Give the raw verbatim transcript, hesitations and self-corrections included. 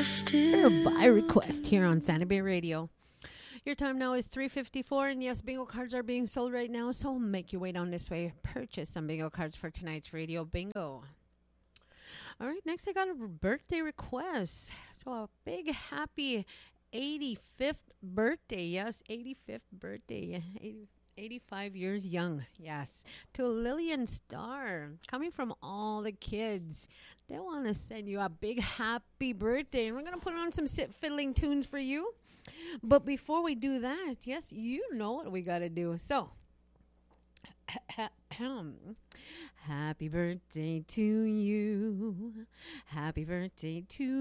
By request here on Santa Bay Radio. Your time now is three fifty-four, and yes, bingo cards are being sold right now, so make your way down this way. Purchase some bingo cards for tonight's radio bingo. All right, next I got a birthday request. So a big happy eighty-fifth birthday. Yes, eighty-fifth birthday. eighty, eighty-five years young. Yes. To Lillian Starr. Coming from all the kids. They want to send you a big happy birthday. And we're going to put on some sit fiddling tunes for you. But before we do that, yes, you know what we got to do. So, happy birthday to you. Happy birthday to